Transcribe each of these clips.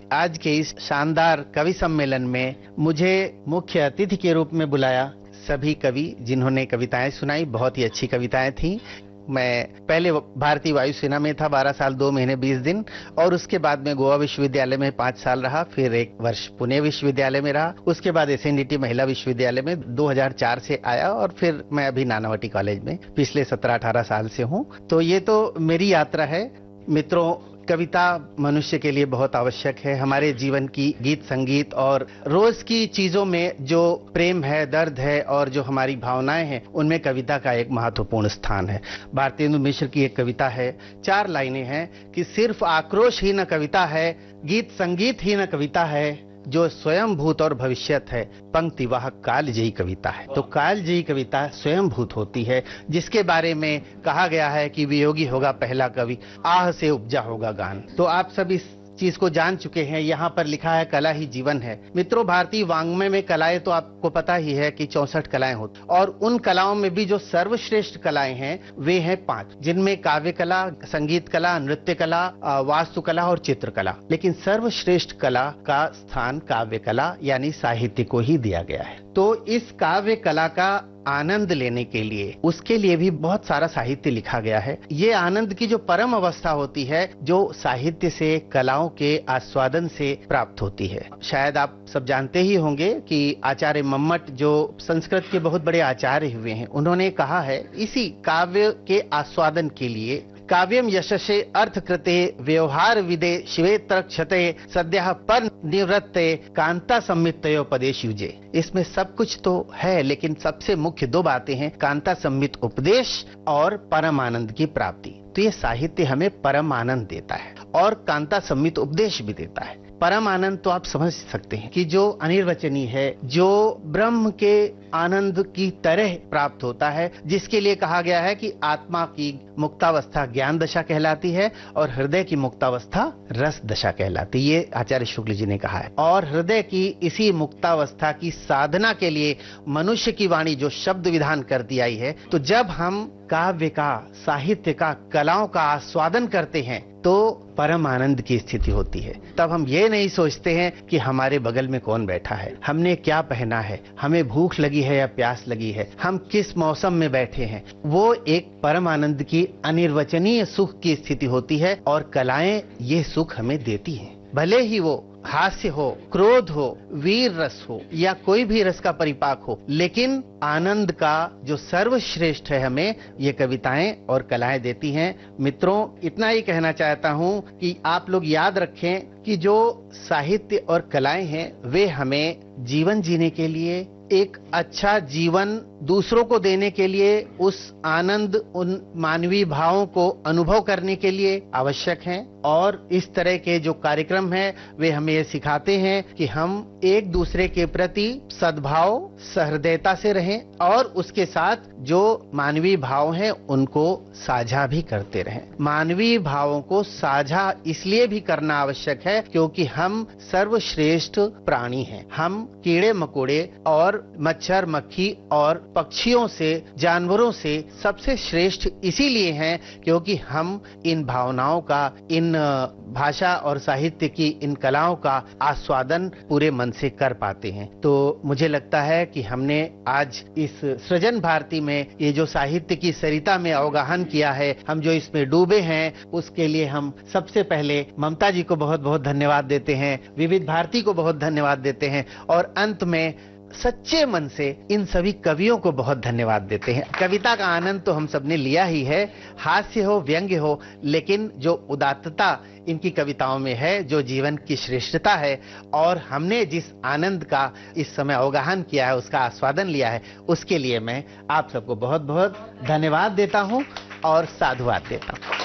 आज के इस शानदार कवि सम्मेलन में मुझे मुख्य अतिथि के रूप में बुलाया। सभी कवि जिन्होंने कविताएं सुनाई, बहुत ही अच्छी कविताएं थी। मैं पहले भारतीय वायुसेना में था 12 साल 2 महीने 20 दिन, और उसके बाद में गोवा विश्वविद्यालय में 5 साल रहा, फिर 1 वर्ष पुणे विश्वविद्यालय में रहा, उसके बाद एसएनडीटी महिला विश्वविद्यालय में 2004 से आया, और फिर मैं अभी नानावटी कॉलेज में पिछले 17-18 साल से हूँ। तो ये तो मेरी यात्रा है। मित्रों, कविता मनुष्य के लिए बहुत आवश्यक है। हमारे जीवन की गीत संगीत और रोज की चीजों में जो प्रेम है, दर्द है और जो हमारी भावनाएं हैं, उनमें कविता का एक महत्वपूर्ण स्थान है। भारतेंदु मिश्र की एक कविता है, 4 लाइनें हैं कि सिर्फ आक्रोश ही न कविता है, गीत संगीत ही न कविता है, जो स्वयं भूत और भविष्यत है, पंक्ति वाह कालजयी कविता है। तो कालजयी कविता स्वयं भूत होती है, जिसके बारे में कहा गया है कि वियोगी होगा पहला कवि, आह से उपजा होगा गान। तो आप सब इस चीज को जान चुके हैं। यहाँ पर लिखा है कला ही जीवन है। मित्रों, भारतीय वाङ्मय में कलाएं तो आपको पता ही है कि 64 कलाएं होती, और उन कलाओं में भी जो सर्वश्रेष्ठ कलाएं हैं वे हैं 5, जिनमें काव्य कला, संगीत कला, नृत्य कला, वास्तुकला और चित्रकला। लेकिन सर्वश्रेष्ठ कला का स्थान काव्य कला यानी साहित्य को ही दिया गया है। तो इस काव्य कला का आनंद लेने के लिए, उसके लिए भी बहुत सारा साहित्य लिखा गया है। ये आनंद की जो परम अवस्था होती है, जो साहित्य से, कलाओं के आस्वादन से प्राप्त होती है। शायद आप सब जानते ही होंगे कि आचार्य मम्मट, जो संस्कृत के बहुत बड़े आचार्य हुए हैं, उन्होंने कहा है इसी काव्य के आस्वादन के लिए, काव्यम यशसे अर्थ कृते व्यवहार विदे शिवेत्र क्षते सद्यः पर निवृत्ते कांता संमितयोपदेश युजे। इसमें सब कुछ तो है, लेकिन सबसे मुख्य 2 बातें हैं, कांता संमित उपदेश और परम आनंद की प्राप्ति। तो ये साहित्य हमें परम आनंद देता है और कांता संमित उपदेश भी देता है। परम आनंद तो आप समझ सकते हैं कि जो अनिर्वचनीय है, जो ब्रह्म के आनंद की तरह प्राप्त होता है, जिसके लिए कहा गया है कि आत्मा की मुक्तावस्था ज्ञान दशा कहलाती है और हृदय की मुक्तावस्था रस दशा कहलाती है। ये आचार्य शुक्ल जी ने कहा है। और हृदय की इसी मुक्तावस्था की साधना के लिए मनुष्य की वाणी जो शब्द विधान करती आई है, तो जब हम काव्य का, साहित्य का, कलाओं का आस्वादन करते हैं तो परम आनंद की स्थिति होती है। तब हम ये नहीं सोचते हैं कि हमारे बगल में कौन बैठा है, हमने क्या पहना है, हमें भूख लगी है या प्यास लगी है, हम किस मौसम में बैठे हैं। वो एक परम आनंद की अनिर्वचनीय सुख की स्थिति होती है, और कलाएं ये सुख हमें देती हैं। भले ही वो हास्य हो, क्रोध हो, वीर रस हो या कोई भी रस का परिपाक हो, लेकिन आनंद का जो सर्वश्रेष्ठ है हमें ये कविताएं और कलाएं देती हैं। मित्रों, इतना ही कहना चाहता हूं कि आप लोग याद रखें कि जो साहित्य और कलाएं हैं वे हमें जीवन जीने के लिए, एक अच्छा जीवन दूसरों को देने के लिए, उस आनंद, उन मानवीय भावों को अनुभव करने के लिए आवश्यक हैं। और इस तरह के जो कार्यक्रम हैं वे हमें ये सिखाते हैं कि हम एक दूसरे के प्रति सद्भाव, सहृदयता से रहें, और उसके साथ जो मानवीय भाव हैं उनको साझा भी करते रहें। मानवीय भावों को साझा इसलिए भी करना आवश्यक है क्योंकि हम सर्वश्रेष्ठ प्राणी हैं। हम कीड़े मकोड़े और मच्छर मक्खी और पक्षियों से, जानवरों से सबसे श्रेष्ठ इसीलिए हैं क्योंकि हम इन भावनाओं का, इन भाषा और साहित्य की इन कलाओं का आस्वादन पूरे मन से कर पाते हैं। तो मुझे लगता है कि हमने आज इस सृजन भारती में ये जो साहित्य की सरिता में अवगाहन किया है, हम जो इसमें डूबे हैं, उसके लिए हम सबसे पहले ममता जी को बहुत बहुत धन्यवाद देते हैं, विविध भारती को बहुत धन्यवाद देते हैं, और अंत में सच्चे मन से इन सभी कवियों को बहुत धन्यवाद देते हैं। कविता का आनंद तो हम सबने लिया ही है, हास्य हो, व्यंग्य हो, लेकिन जो उदात्तता इनकी कविताओं में है, जो जीवन की श्रेष्ठता है, और हमने जिस आनंद का इस समय अवगाहन किया है, उसका आस्वादन लिया है, उसके लिए मैं आप सबको बहुत बहुत धन्यवाद देता हूं और साधुवाद देता हूं।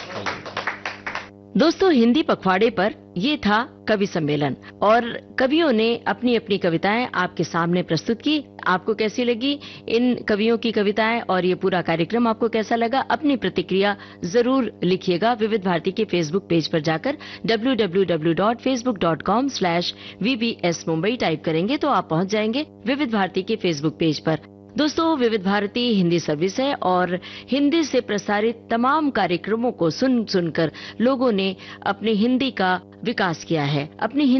दोस्तों, हिंदी पखवाड़े पर ये था कवि सम्मेलन, और कवियों ने अपनी अपनी कविताएं आपके सामने प्रस्तुत की। आपको कैसी लगी इन कवियों की कविताएं और ये पूरा कार्यक्रम आपको कैसा लगा? अपनी प्रतिक्रिया जरूर लिखिएगा विविध भारती के फेसबुक पेज पर जाकर। www.facebook.com/vbs Mumbai टाइप करेंगे तो आप पहुंच जाएंगे विविध भारती के फेसबुक पेज पर। दोस्तों, विविध भारती हिंदी सर्विस है और हिंदी से प्रसारित तमाम कार्यक्रमों को सुनकर लोगों ने अपनी हिंदी का विकास किया है। अपनी